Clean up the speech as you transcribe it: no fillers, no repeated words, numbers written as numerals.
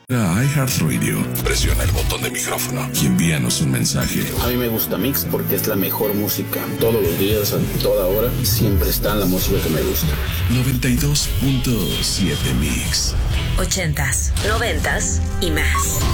A iHeartRadio, presiona el botón de micrófono y envíanos un mensaje. A mí me gusta Mix porque es la mejor música. Todos los días, a toda hora, siempre está la música que me gusta. 92.7 Mix. 80s, 90s y más.